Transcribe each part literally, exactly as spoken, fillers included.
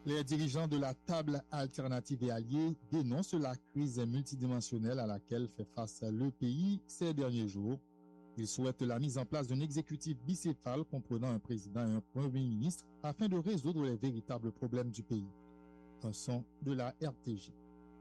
Les dirigeants de la table alternative et alliée dénoncent la crise multidimensionnelle à laquelle fait face le pays ces derniers jours. Ils souhaitent la mise en place d'un exécutif bicéphale comprenant un président et un premier ministre afin de résoudre les véritables problèmes du pays. Un son de la R T G.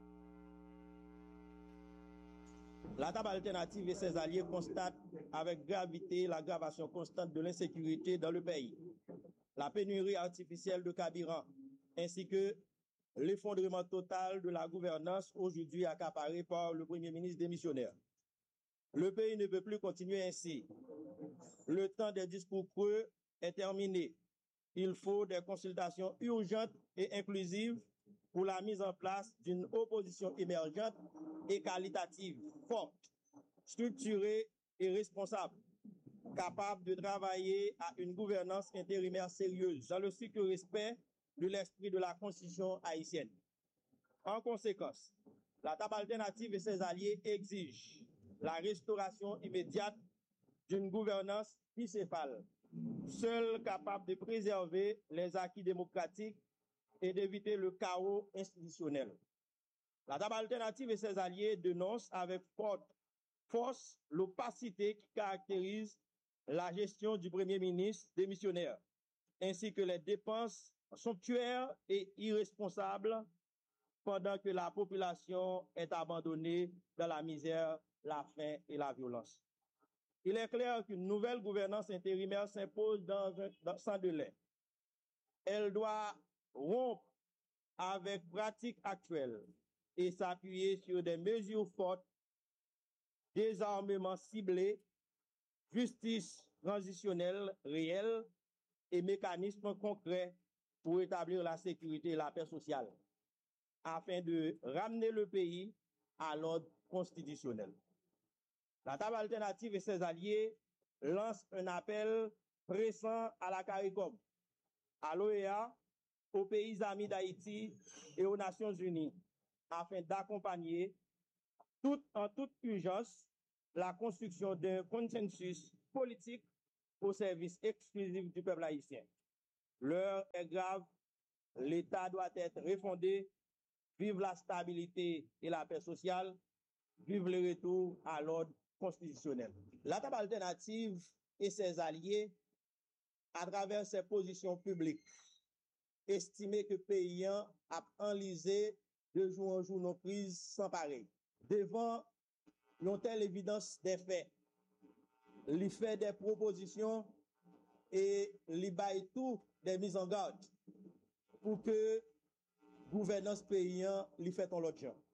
La table alternative et ses alliés constatent avec gravité l'aggravation constante de l'insécurité dans le pays, la pénurie artificielle de carburant, ainsi que l'effondrement total de la gouvernance aujourd'hui accaparée par le Premier ministre démissionnaire. Le pays ne peut plus continuer ainsi. Le temps des discours creux est terminé. Il faut des consultations urgentes et inclusives pour la mise en place d'une opposition émergente et qualitative, forte, structurée et responsable, capable de travailler à une gouvernance intérimaire sérieuse, dans le strict respect de l'esprit de la Constitution haïtienne. En conséquence, la table alternative et ses alliés exigent la restauration immédiate d'une gouvernance bicéphale, seule capable de préserver les acquis démocratiques et d'éviter le chaos institutionnel. La table alternative et ses alliés dénoncent avec forte force l'opacité qui caractérise la gestion du Premier ministre démissionnaire, ainsi que les dépenses somptuaires et irresponsables pendant que la population est abandonnée dans la misère, la faim et la violence. Il est clair qu'une nouvelle gouvernance intérimaire s'impose dans un dans, sans délai. Elle doit rompre avec pratiques actuelles et s'appuyer sur des mesures fortes, désarmement ciblé, justice transitionnelle réelle et mécanismes concrets pour établir la sécurité et la paix sociale, afin de ramener le pays à l'ordre constitutionnel. La table alternative et ses alliés lancent un appel pressant à la CARICOM, à l'O E A, aux pays amis d'Haïti et aux Nations Unies, afin d'accompagner tout, en toute urgence la construction d'un consensus politique au service exclusif du peuple haïtien. L'heure est grave, l'État doit être refondé, vive la stabilité et la paix sociale, vive le retour à l'ordre constitutionnel. La table alternative et ses alliés, à travers ses positions publiques, estiment que paysan a enlisé de jour en jour nos prises sans pareil. Devant une telle évidence des faits, il fait des propositions et il baille tout des mises en garde pour que gouvernance paysan lui fait ton l'autre genre.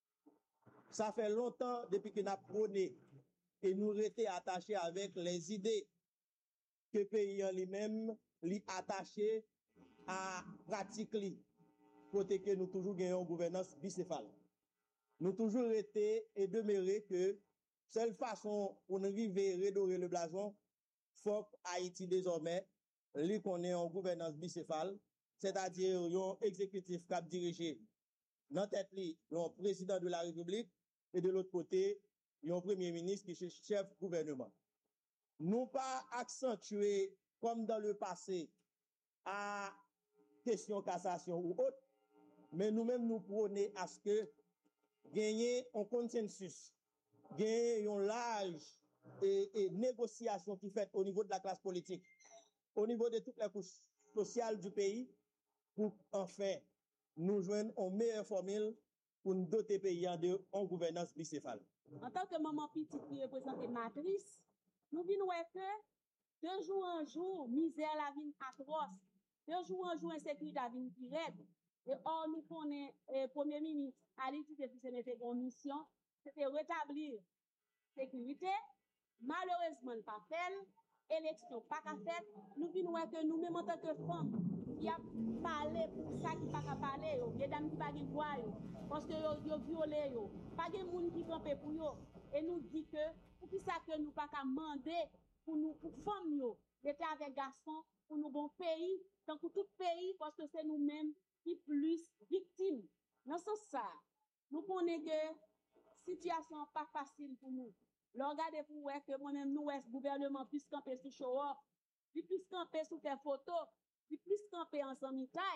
Ça fait longtemps depuis qu'il a prôné et nous étions attachés avec les idées que paysan lui-même lui attaché à pratiquer côté que nous toujours gagnons gouvernance bicéphale. Nous toujours été et demeuré que seule façon pour nous arriver à redorer le blason, faut Haïti désormais, lui qu'on est en gouvernance bicéphale, c'est-à-dire un exécutif qui a dirigé dans tête li, le président de la République, et de l'autre côté, un premier ministre qui est chef gouvernement. Nous pas accentuer comme dans le passé à question cassation ou autre, mais nous-mêmes nous prônons à ce que gagner un consensus, gagner un large et, et négociation qui fait au niveau de la classe politique, au niveau de toutes les couches sociales du pays, pour enfin nous joindre en meilleure formule pour nous doter le pays de en gouvernance bicéphale. En tant que maman petite qui représente matrice, nous venons que de jour en jour, misère la vie atroce, de jour en jour, insécurité la vie qui raide. Et or, nous connaissons le Premier ministre, Aliti depuis ce fait une mission, c'était rétablir sécurité. Malheureusement, pas fait, élection pas qu'à faire. Nous venons que nous-mêmes en tant que femmes, qui a parlé pour ça qui pas qu'à parler, mesdames qui pas qui voient, parce que yo, yo violé, yo. Pas de monde qui campé pour yo. Et nous dit que, pour qui ça que nous pas qu'à demander pour nous, pour femmes yo, d'être avec garçons, pour nous bon pays, tant que tout pays, parce que c'est nous-mêmes qui plus victimes. Dans ce sens ça, nous connaissons que situation pas facile pour nous. Le regardez pour voir que moi-même nous est gouvernement plus camper sur show up, plus camper sur tes photos, plus camper ensemble taille.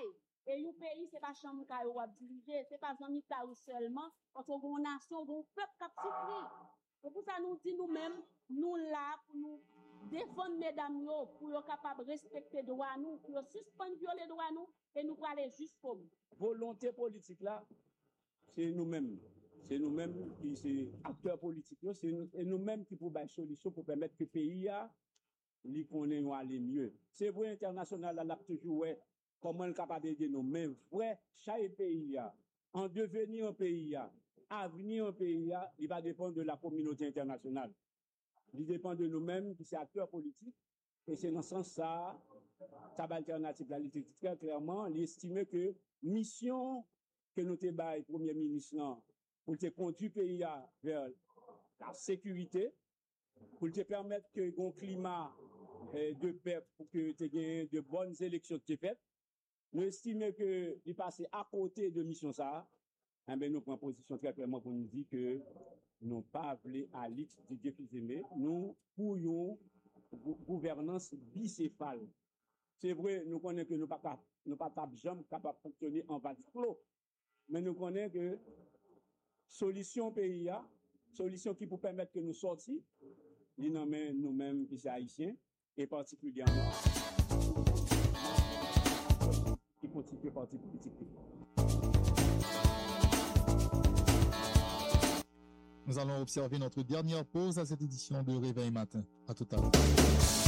Et un pays, c'est pas chambre ka ou diriger, c'est pas zami ka ou seulement, parce qu'on nation, on peuple qui souffrir. C'est pour ça nous dit nous-mêmes, nous là pour nous défendre mesdames yo, pour être capable de respecter droit nous, pour suspendre violer droit nous, et nous pour aller jusqu'au bout. Volonté politique là, c'est nous-mêmes. C'est nous-mêmes qui sommes acteurs politiques, c'est nous-mêmes qui pouvons faire des solutions pour permettre que le pays a aller mieux. C'est vrai, international, là, là, toujours, ouais, comment on est capable d'aider nous, mais vrai, chaque pays a, en devenir un pays a, avenir un pays a, il va dépendre de la communauté internationale. Il dépend de nous-mêmes, qui sommes acteurs politiques, et c'est dans ce sens ça, Tab Alternative, là, il dit très clairement, il estime que mission que nous te bail, Premier ministre, pour te conduire le pays vers la sécurité, pour te permettre que un climat eh, de paix, pour que tu aies de bonnes élections te faites. Nous estimons que il passe à côté de mission ça, eh bien, nous prenons position très clairement pour nous dire que nous pas voulu à l'X du Dieu qui aimé, nous pourrions gouvernance bicéphale. C'est vrai, nous connaissons que nous pas nous pas jamais capable de fonctionner en vase clos, mais nous connaissons que solution pays a, solution qui peut permettre que nous sortions, nous nommons nous-mêmes qui sommes haïtiens, et particulièrement qui constituent parti politique. Nous allons observer notre dernière pause à cette édition de Réveil Matin. À tout à l'heure.